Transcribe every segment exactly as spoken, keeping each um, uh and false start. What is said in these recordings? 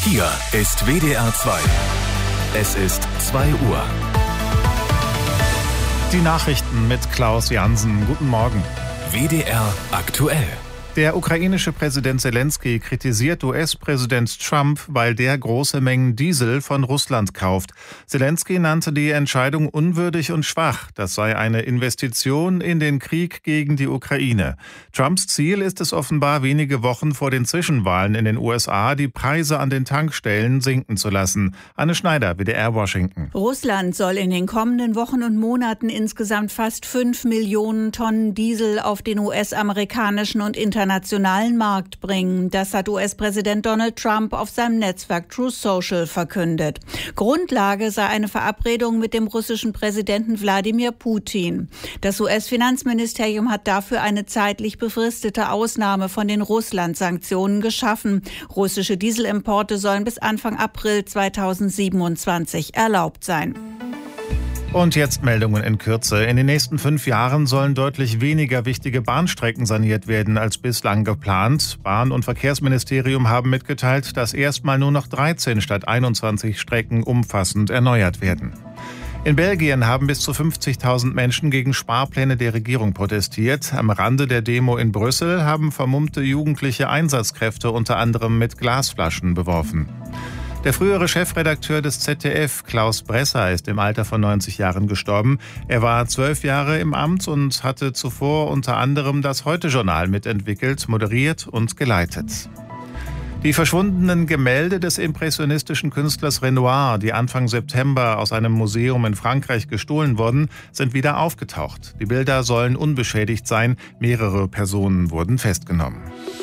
Hier ist W D R zwei. Es ist zwei Uhr. Die Nachrichten mit Klaus Jansen. Guten Morgen. W D R aktuell. Der ukrainische Präsident Selenskyj kritisiert U S-Präsident Trump, weil der große Mengen Diesel von Russland kauft. Selenskyj nannte die Entscheidung unwürdig und schwach. Das sei eine Investition in den Krieg gegen die Ukraine. Trumps Ziel ist es offenbar, wenige Wochen vor den Zwischenwahlen in den U S A die Preise an den Tankstellen sinken zu lassen. Anne Schneider, W D R Washington. Russland soll in den kommenden Wochen und Monaten insgesamt fast fünf Millionen Tonnen Diesel auf den U S-amerikanischen und internationalen internationalen Markt bringen. Das hat U S-Präsident Donald Trump auf seinem Netzwerk Truth Social verkündet. Grundlage sei eine Verabredung mit dem russischen Präsidenten Wladimir Putin. Das U S-Finanzministerium hat dafür eine zeitlich befristete Ausnahme von den Russland-Sanktionen geschaffen. Russische Dieselimporte sollen bis Anfang April zweitausendsiebenundzwanzig erlaubt sein. Und jetzt Meldungen in Kürze. In den nächsten fünf Jahren sollen deutlich weniger wichtige Bahnstrecken saniert werden als bislang geplant. Bahn- und Verkehrsministerium haben mitgeteilt, dass erstmal nur noch dreizehn statt einundzwanzig Strecken umfassend erneuert werden. In Belgien haben bis zu fünfzigtausend Menschen gegen Sparpläne der Regierung protestiert. Am Rande der Demo in Brüssel haben vermummte jugendliche Einsatzkräfte unter anderem mit Glasflaschen beworfen. Der frühere Chefredakteur des Z D F, Klaus Bresser, ist im Alter von neunzig Jahren gestorben. Er war zwölf Jahre im Amt und hatte zuvor unter anderem das Heute-Journal mitentwickelt, moderiert und geleitet. Die verschwundenen Gemälde des impressionistischen Künstlers Renoir, die Anfang September aus einem Museum in Frankreich gestohlen wurden, sind wieder aufgetaucht. Die Bilder sollen unbeschädigt sein. Mehrere Personen wurden festgenommen.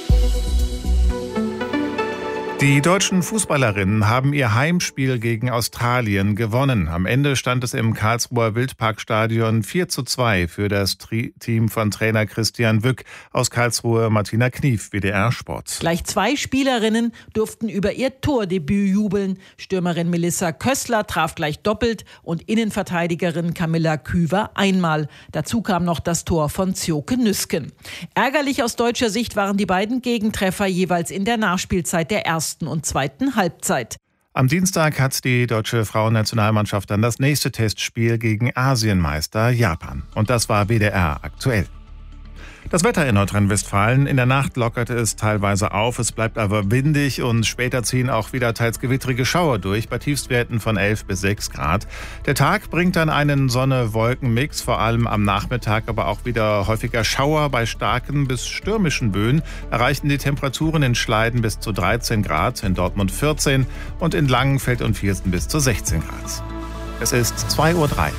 Die deutschen Fußballerinnen haben ihr Heimspiel gegen Australien gewonnen. Am Ende stand es im Karlsruher Wildparkstadion vier zu zwei für das Tri- Team von Trainer Christian Wück. Aus Karlsruhe Martina Knief, W D R Sport. Gleich zwei Spielerinnen durften über ihr Tordebüt jubeln. Stürmerin Melissa Kössler traf gleich doppelt und Innenverteidigerin Camilla Küver einmal. Dazu kam noch das Tor von Zjoke Nüsken. Ärgerlich aus deutscher Sicht waren die beiden Gegentreffer jeweils in der Nachspielzeit der ersten und zweiten Halbzeit. Am Dienstag hat die deutsche Frauennationalmannschaft dann das nächste Testspiel gegen Asienmeister Japan. Und das war W D R aktuell. Das Wetter in Nordrhein-Westfalen. In der Nacht lockerte es teilweise auf, es bleibt aber windig und später ziehen auch wieder teils gewittrige Schauer durch, bei Tiefstwerten von elf bis sechs Grad. Der Tag bringt dann einen Sonne-Wolken-Mix, vor allem am Nachmittag, aber auch wieder häufiger Schauer. Bei starken bis stürmischen Böen erreichen die Temperaturen in Schleiden bis zu dreizehn Grad, in Dortmund vierzehn und in Langenfeld und Viersen bis zu sechzehn Grad. Es ist zwei Uhr drei.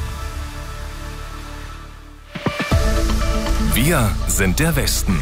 Wir sind der Westen.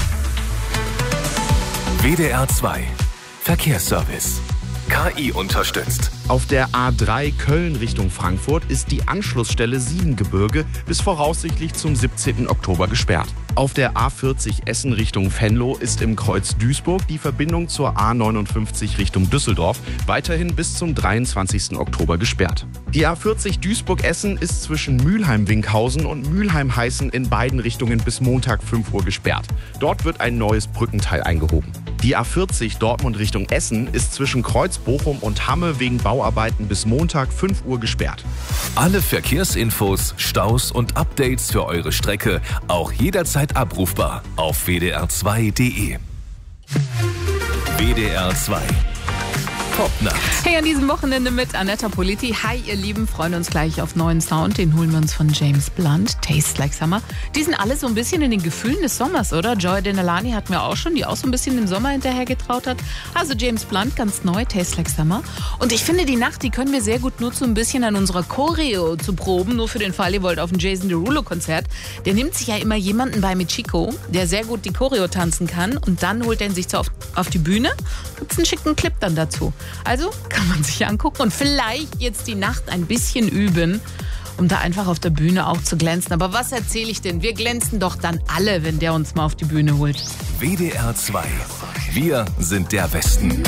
W D R zwei. Verkehrsservice. K I unterstützt. Auf der A drei Köln Richtung Frankfurt ist die Anschlussstelle Siebengebirge bis voraussichtlich zum siebzehnten Oktober gesperrt. Auf der A vierzig Essen Richtung Venlo ist im Kreuz Duisburg die Verbindung zur A neunundfünfzig Richtung Düsseldorf weiterhin bis zum dreiundzwanzigsten Oktober gesperrt. Die A vierzig Duisburg-Essen ist zwischen Mülheim-Winkhausen und Mülheim-Heißen in beiden Richtungen bis Montag fünf Uhr gesperrt. Dort wird ein neues Brückenteil eingehoben. Die A vierzig Dortmund Richtung Essen ist zwischen Kreuz Bochum und Hamme wegen Bauarbeiten bis Montag fünf Uhr gesperrt. Alle Verkehrsinfos, Staus und Updates für eure Strecke auch jederzeit abrufbar auf w d r zwei punkt d e. W D R zwei. Top-Nacht. Hey, an diesem Wochenende mit Anetta Politi. Hi, ihr Lieben, freuen uns gleich auf neuen Sound. Den holen wir uns von James Blunt, Tastes Like Summer. Die sind alle so ein bisschen in den Gefühlen des Sommers, oder? Joy Denalani hatten wir auch schon, die auch so ein bisschen dem Sommer hinterher getraut hat. Also James Blunt, ganz neu, Tastes Like Summer. Und ich finde, die Nacht, die können wir sehr gut nutzen, um ein bisschen an unserer Choreo zu proben. Nur für den Fall, ihr wollt auf ein Jason Derulo-Konzert. Der nimmt sich ja immer jemanden bei mit Chico, der sehr gut die Choreo tanzen kann. Und dann holt er ihn sich so auf, auf die Bühne. Gibt's einen schicken Clip dann dazu. Also kann man sich angucken und vielleicht jetzt die Nacht ein bisschen üben, um da einfach auf der Bühne auch zu glänzen. Aber was erzähle ich denn? Wir glänzen doch dann alle, wenn der uns mal auf die Bühne holt. W D R zwei. Wir sind der Westen.